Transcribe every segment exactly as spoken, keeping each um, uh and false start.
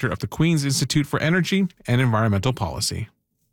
director of the Queen's Institute for Energy and Environmental Policy.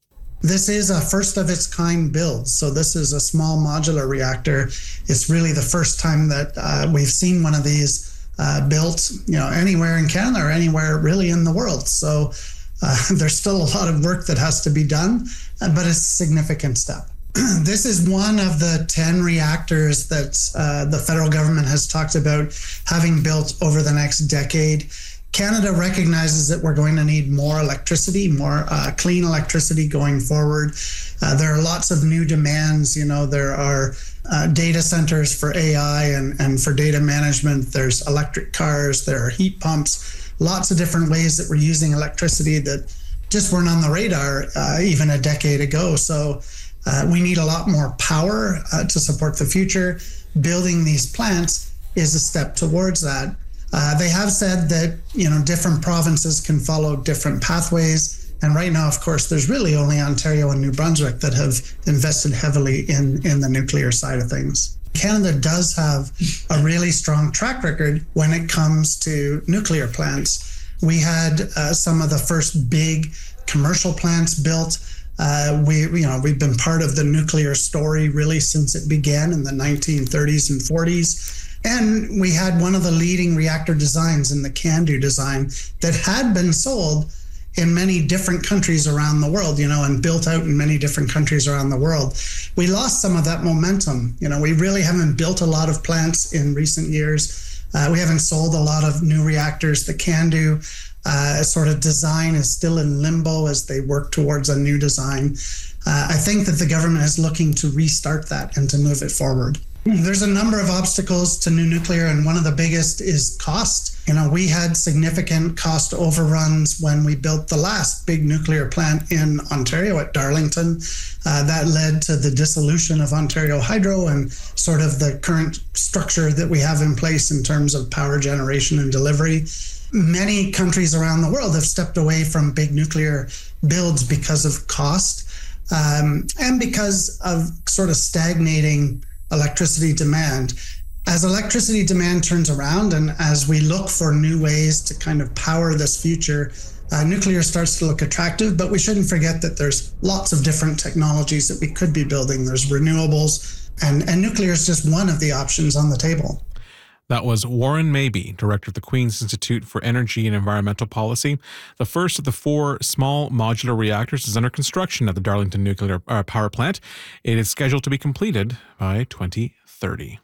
This is a first of its kind build. So this is a small modular reactor. It's really the first time that uh, we've seen one of these uh, built, you know, anywhere in Canada or anywhere really in the world. So uh, there's still a lot of work that has to be done, but it's a significant step. This is one of the ten reactors that uh, the federal government has talked about having built over the next decade. Canada recognizes that we're going to need more electricity, more uh, clean electricity going forward. Uh, there are lots of new demands. You know, there are uh, data centers for A I and, and for data management. There's electric cars, there are heat pumps, lots of different ways that we're using electricity that just weren't on the radar uh, even a decade ago. So uh, we need a lot more power uh, to support the future. Building these plants is a step towards that. Uh, they have said that, you know, different provinces can follow different pathways. And right now, of course, there's really only Ontario and New Brunswick that have invested heavily in, in the nuclear side of things. Canada does have a really strong track record when it comes to nuclear plants. We had uh, some of the first big commercial plants built. Uh, we, you know, we've been part of the nuclear story really since it began in the nineteen thirties and forties. And we had one of the leading reactor designs in the CANDU design that had been sold in many different countries around the world, you know, and built out in many different countries around the world. We lost some of that momentum. You know, we really haven't built a lot of plants in recent years. Uh, we haven't sold a lot of new reactors. The CANDU uh, sort of design is still in limbo as they work towards a new design. Uh, I think that the government is looking to restart that and to move it forward. There's a number of obstacles to new nuclear, and one of the biggest is cost. You know, we had significant cost overruns when we built the last big nuclear plant in Ontario at Darlington. Uh, that led to the dissolution of Ontario Hydro and sort of the current structure that we have in place in terms of power generation and delivery. Many countries around the world have stepped away from big nuclear builds because of cost um, and because of sort of stagnating electricity demand. As electricity demand turns around and as we look for new ways to kind of power this future, uh, nuclear starts to look attractive, but we shouldn't forget that there's lots of different technologies that we could be building. There's renewables, and, and nuclear is just one of the options on the table. That was Warren Mabey, director of the Queen's Institute for Energy and Environmental Policy. The first of the four small modular reactors is under construction at the Darlington Nuclear uh, Power Plant. It is scheduled to be completed by twenty thirty.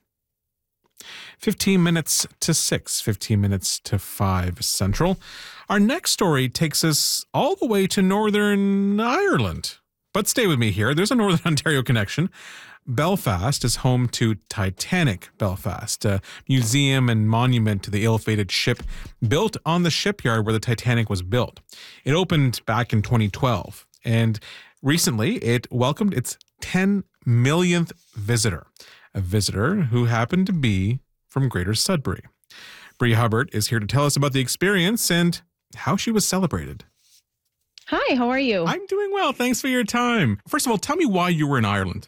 fifteen minutes to six, fifteen minutes to five Central. Our next story takes us all the way to Northern Ireland. But stay with me here. There's a Northern Ontario connection. Belfast is home to Titanic Belfast, a museum and monument to the ill-fated ship built on the shipyard where the Titanic was built. It opened back in twenty twelve, and recently it welcomed its ten millionth visitor, a visitor who happened to be from Greater Sudbury. Bree Hubbard is here to tell us about the experience and how she was celebrated. Hi, how are you? I'm doing well. Thanks for your time. First of all, tell me why you were in Ireland.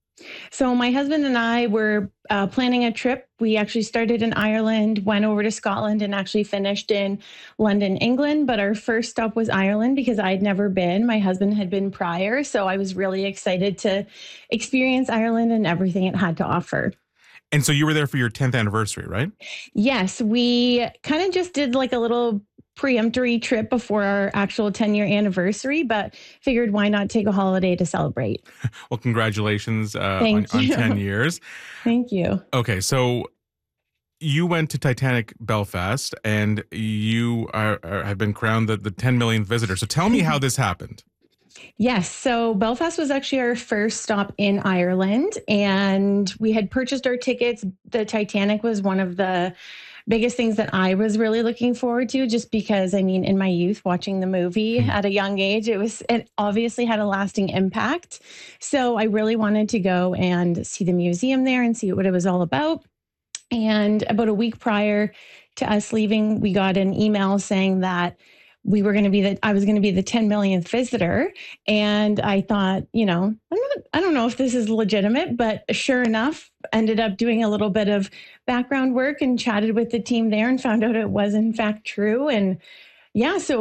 So my husband and I were uh, planning a trip. We actually started in Ireland, went over to Scotland, and actually finished in London, England. But our first stop was Ireland because I'd never been. My husband had been prior. So I was really excited to experience Ireland and everything it had to offer. And so you were there for your tenth anniversary, right? Yes, we kind of just did like a little preemptory trip before our actual ten-year anniversary, but figured why not take a holiday to celebrate. Well, congratulations uh, on, on ten years. Thank you. Okay, so you went to Titanic Belfast, and you are, are, have been crowned the, the ten millionth visitor. So tell me how this happened. Yes. So Belfast was actually our first stop in Ireland, and we had purchased our tickets. The Titanic was one of the biggest things that I was really looking forward to, just because, I mean, in my youth, watching the movie mm-hmm. at a young age, it was, it obviously had a lasting impact. So I really wanted to go and see the museum there and see what it was all about. And about a week prior to us leaving, we got an email saying that we were going to be the, I was going to be the ten millionth visitor. And I thought, you know, I'm not, I don't know if this is legitimate, but sure enough, ended up doing a little bit of background work and chatted with the team there and found out it was in fact true. And yeah, so